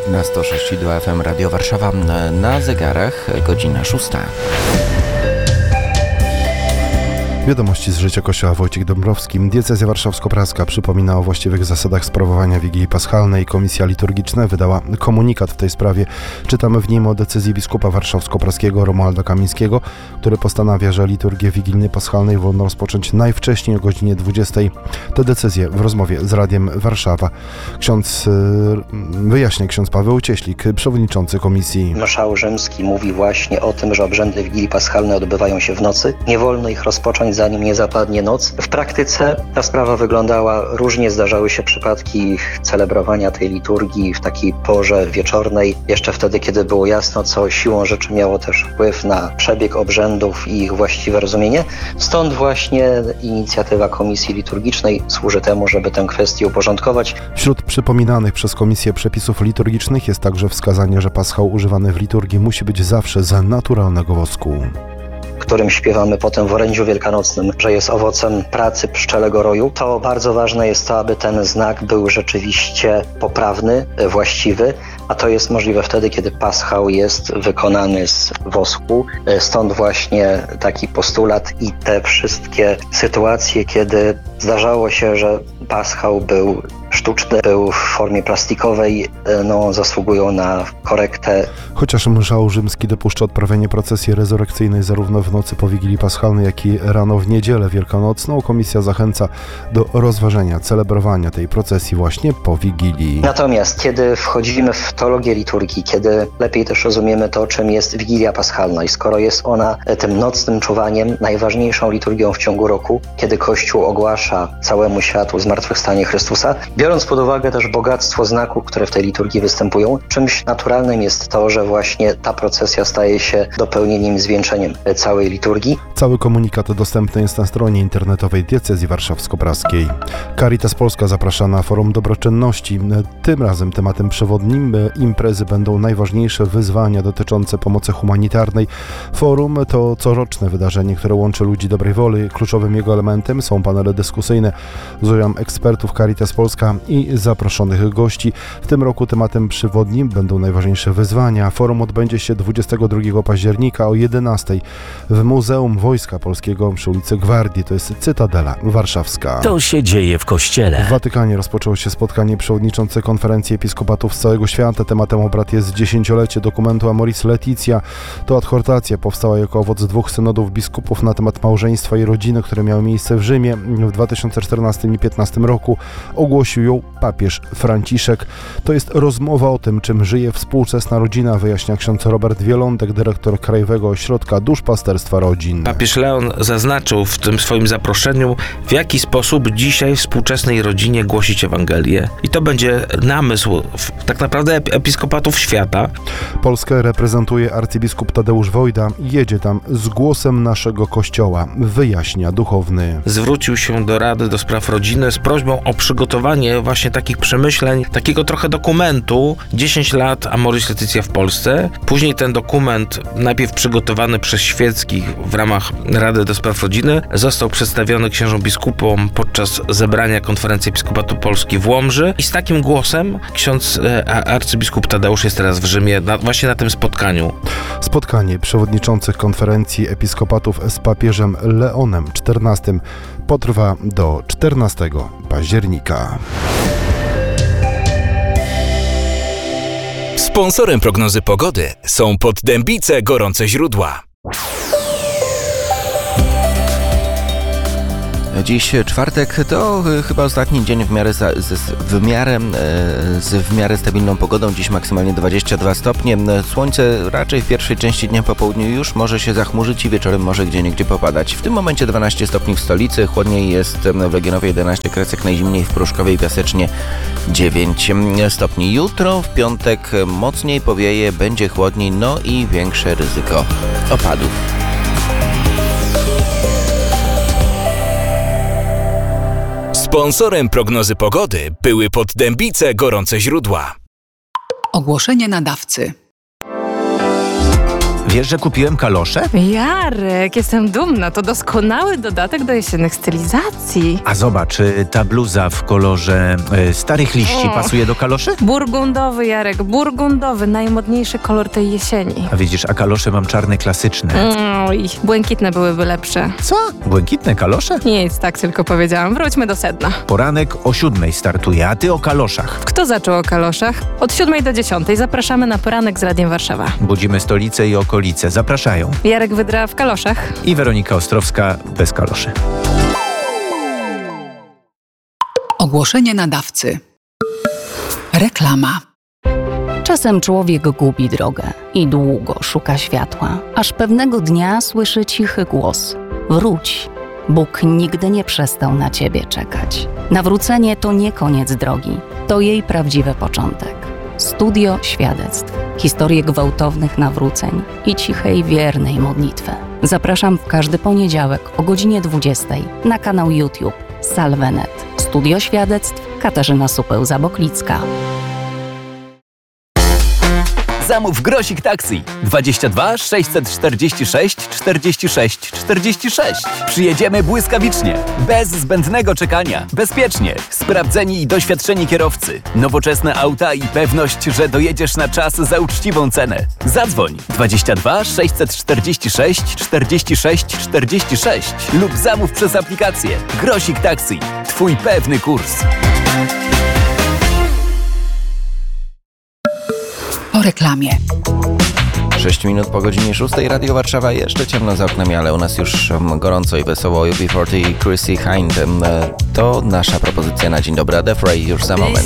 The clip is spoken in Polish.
Na 106,2 FM Radio Warszawa, na zegarach godzina 6. Wiadomości z życia Kościoła. Wojciech Dąbrowski. Diecezja warszawsko-praska przypomina o właściwych zasadach sprawowania Wigilii Paschalnej. Komisja liturgiczna wydała komunikat w tej sprawie. Czytamy w nim o decyzji biskupa warszawsko-praskiego Romualda Kamińskiego, który postanawia, że liturgię Wigilii Paschalnej wolno rozpocząć najwcześniej o godzinie 20. Tę decyzję w rozmowie z Radiem Warszawa wyjaśnia ksiądz Paweł Cieślik, przewodniczący komisji. Marszał Rzymski mówi właśnie o tym, że obrzędy Wigilii Paschalnej odbywają się w nocy. Nie wolno ich rozpocząć, zanim nie zapadnie noc. W praktyce ta sprawa wyglądała różnie. Zdarzały się przypadki celebrowania tej liturgii w takiej porze wieczornej, jeszcze wtedy, kiedy było jasno, co siłą rzeczy miało też wpływ na przebieg obrzędów i ich właściwe rozumienie. Stąd właśnie inicjatywa Komisji Liturgicznej służy temu, żeby tę kwestię uporządkować. Wśród przypominanych przez Komisję przepisów liturgicznych jest także wskazanie, że paschał używany w liturgii musi być zawsze z naturalnego wosku, którym śpiewamy potem w orędziu wielkanocnym, że jest owocem pracy pszczelego roju. To bardzo ważne jest to, aby ten znak był rzeczywiście poprawny, właściwy, a to jest możliwe wtedy, kiedy paschał jest wykonany z wosku. Stąd właśnie taki postulat i te wszystkie sytuacje, kiedy zdarzało się, że paschał był sztuczny, był w formie plastikowej, zasługują na korektę. Chociaż Marszał Rzymski dopuszcza odprawianie procesji rezurekcyjnej zarówno w nocy po Wigilii Paschalnej, jak i rano w niedzielę wielkanocną, komisja zachęca do rozważenia celebrowania tej procesji właśnie po Wigilii. Natomiast kiedy wchodzimy w teologię liturgii, kiedy lepiej też rozumiemy to, czym jest Wigilia Paschalna i skoro jest ona tym nocnym czuwaniem, najważniejszą liturgią w ciągu roku, kiedy Kościół ogłasza całemu światu zmartwychwstanie Chrystusa, biorąc pod uwagę też bogactwo znaków, które w tej liturgii występują, czymś naturalnym jest to, że właśnie ta procesja staje się dopełnieniem i zwieńczeniem całej liturgii. Cały komunikat dostępny jest na stronie internetowej Diecezji Warszawsko-Praskiej. Caritas Polska zaprasza na Forum Dobroczynności. Tym razem tematem przewodnim imprezy będą najważniejsze wyzwania dotyczące pomocy humanitarnej. Forum to coroczne wydarzenie, które łączy ludzi dobrej woli. Kluczowym jego elementem są panele dyskusyjne z udziałem ekspertów Caritas Polska i zaproszonych gości. W tym roku tematem przewodnim będą najważniejsze wyzwania. Forum odbędzie się 22 października o 11 w Muzeum Wojska Polskiego przy ulicy Gwardii, to jest Cytadela Warszawska. To się dzieje w Kościele. W Watykanie rozpoczęło się spotkanie przewodniczące Konferencji Episkopatów z całego świata. Tematem obrad jest 10-lecie dokumentu Amoris Laetitia. To adhortacja powstała jako owoc 2 synodów biskupów na temat małżeństwa i rodziny, które miały miejsce w Rzymie w 2014 i 2015 roku. Ogłosił ją papież Franciszek. To jest rozmowa o tym, czym żyje współczesna rodzina, wyjaśnia ksiądz Robert Wielądek, dyrektor Krajowego Ośrodka Duszpasterstwa Rodzin. Papież Leon zaznaczył w tym swoim zaproszeniu, w jaki sposób dzisiaj współczesnej rodzinie głosić Ewangelię. I to będzie namysł tak naprawdę episkopatów świata. Polskę reprezentuje arcybiskup Tadeusz Wojda. Jedzie tam z głosem naszego Kościoła, wyjaśnia duchowny. Zwrócił się do Rady do Spraw Rodziny z prośbą o przygotowanie właśnie takich przemyśleń, takiego trochę dokumentu 10 lat Amoris Laetitia w Polsce. Później ten dokument, najpierw przygotowany przez świeckich w ramach Rady do Spraw Rodziny, został przedstawiony księżom biskupom podczas zebrania Konferencji Episkopatu Polski w Łomży i z takim głosem ksiądz arcybiskup Tadeusz jest teraz w Rzymie, właśnie na tym spotkaniu. Spotkanie przewodniczących Konferencji Episkopatów z papieżem Leonem XIV potrwa do 14 października. Sponsorem prognozy pogody są Poddębice Gorące Źródła. Dziś czwartek to chyba ostatni dzień w miarę stabilną pogodą. Dziś maksymalnie 22 stopnie. Słońce raczej w pierwszej części dnia po południu już może się zachmurzyć i wieczorem może gdzieniegdzie popadać. W tym momencie 12 stopni w stolicy, chłodniej jest w Legionowie 11 Kresek, najzimniej w Pruszkowie i Piasecznie 9 stopni. Jutro w piątek mocniej powieje, będzie chłodniej, no i większe ryzyko opadów. Sponsorem prognozy pogody były Poddębice Gorące Źródła. Ogłoszenie nadawcy. Wiesz, że kupiłem kalosze? Jarek, jestem dumna. To doskonały dodatek do jesiennych stylizacji. A zobacz, czy ta bluza w kolorze starych liści pasuje do kaloszy? Burgundowy, Jarek, burgundowy. Najmodniejszy kolor tej jesieni. A widzisz, a kalosze mam czarne klasyczne. Oj, błękitne byłyby lepsze. Co? Błękitne kalosze? Nic, tak tylko powiedziałam. Wróćmy do sedna. Poranek o 7 startuje, a ty o kaloszach. Kto zaczął o kaloszach? Od 7 do 10 zapraszamy na poranek z Radiem Warszawa. Budzimy stolicę i okolice. Zapraszają. Jarek Wydra w kaloszach. I Weronika Ostrowska bez kaloszy. Ogłoszenie nadawcy. Reklama. Czasem człowiek gubi drogę i długo szuka światła, aż pewnego dnia słyszy cichy głos: wróć, Bóg nigdy nie przestał na ciebie czekać. Nawrócenie to nie koniec drogi, to jej prawdziwy początek. Studio świadectw, historie gwałtownych nawróceń i cichej, wiernej modlitwy. Zapraszam w każdy poniedziałek o godzinie 20 na kanał YouTube Salvenet. Studio świadectw Katarzyna Supeł-Zaboklicka. Zamów Grosik Taxi 22 646 46 46. Przyjedziemy błyskawicznie, bez zbędnego czekania, bezpiecznie, sprawdzeni i doświadczeni kierowcy, nowoczesne auta i pewność, że dojedziesz na czas za uczciwą cenę. Zadzwoń 22 646 46 46 lub zamów przez aplikację Grosik Taxi. Twój pewny kurs. Po reklamie. 6 minut po godzinie 6. Radio Warszawa, jeszcze ciemno za oknami, ale u nas już gorąco i wesoło. UB40 i Chrissy Hind to nasza propozycja na dzień dobry. A Def Ray już za moment.